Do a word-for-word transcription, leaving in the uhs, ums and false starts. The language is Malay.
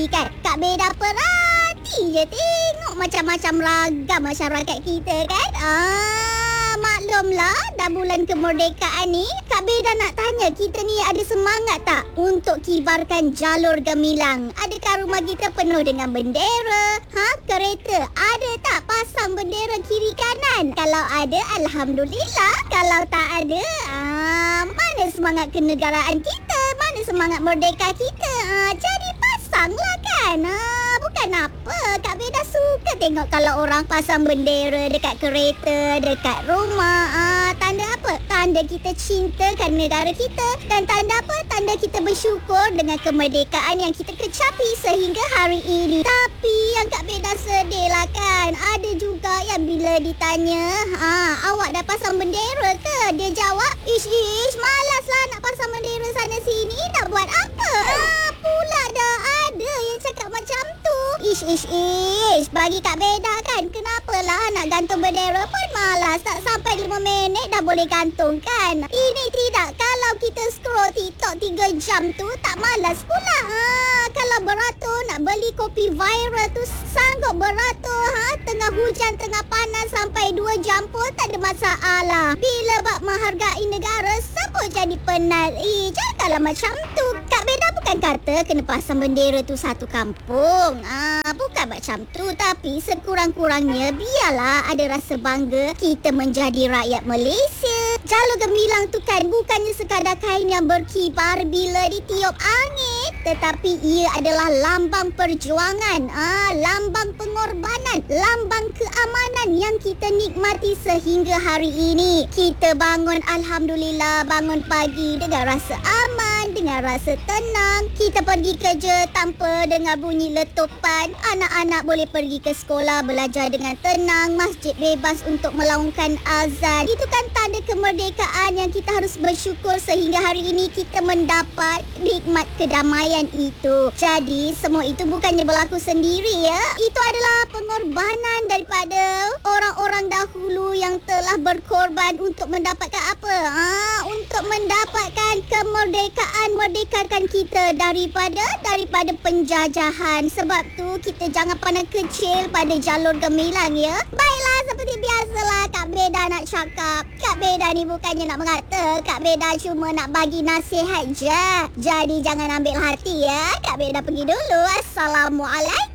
Tapi kan Kak Beda perhati je tengok macam-macam ragam masyarakat kita kan. Ah, maklumlah dah bulan kemerdekaan ni. Kak Beda nak tanya, kita ni ada semangat tak untuk kibarkan jalur gemilang? Adakah rumah kita penuh dengan bendera? Ha, kereta ada tak pasang bendera kiri kanan? Kalau ada, alhamdulillah. Kalau tak ada, ah, mana semangat kenegaraan kita? Mana semangat merdeka kita? Ah, jadi pasanglah kan. Ah, bukan apa. Kak Beda suka tengok kalau orang pasang bendera dekat kereta, dekat rumah. Ah, tanda apa? Tanda kita cintakan negara kita. Dan tanda apa? Tanda kita bersyukur dengan kemerdekaan yang kita kecapi sehingga hari ini. Tapi yang Kak Beda sedih lah kan. Ada juga yang bila ditanya, ah, awak dah pasang bendera ke? Dia jawab, ish ish, malaslah nak pasang bendera sana sini. Nak buat apa? Ah, pula dah ada yang cakap macam tu. Ish ish ish, bagi Kak Beda kan, kenapalah nak gantung bendera pun malas. Tak sampai lima minit dah boleh gantung kan. Ini tidak, kalau kita scroll TikTok tiga jam tu tak malas pula. Ha, kalau beratur nak beli kopi viral tu sanggup beratur. Ha, tengah hujan, tengah panas sampai dua jam pun tak ada masalah. Bila bab menghargai negara, siapa jadi penat? Eh, janganlah macam tu. Kak Beda bukan kata kena pasang bendera tu satu kampung. Ah, bukan macam tu. Tapi sekurang-kurangnya biarlah ada rasa bangga kita menjadi rakyat Malaysia. Jalur gemilang tu kan bukannya sekadar kain yang berkibar bila ditiup angin, tetapi ia adalah lambang perjuangan, ah, lambang pengorbanan, lambang keamanan yang kita nikmati sehingga hari ini. Kita bangun, alhamdulillah, bangun pagi dengan rasa aman, dengan rasa tenang. Kita pergi kerja tanpa dengar bunyi letupan. Anak-anak boleh pergi ke sekolah belajar dengan tenang. Masjid bebas untuk melaungkan azan. Itu kan tanda kemerdekaan yang kita harus bersyukur sehingga hari ini kita mendapat nikmat kedamaian itu. Jadi semua itu bukannya berlaku sendiri ya. Itu adalah pengorbanan daripada orang-orang dahulu yang telah berkorban untuk mendapatkan apa? Ha, untuk mendapatkan kemerdekaan, merdekakan kita daripada daripada penjajahan. Sebab tu kita jangan pandang kecil pada jalur gemilang ya. Baiklah, seperti biasalah Kak Beda nak cakap. Kak Beda ni bukannya nak mengata, Kak Beda cuma nak bagi nasihat je. Jadi jangan ambil hati ya. Kak Beda pergi dulu. Assalamualaikum.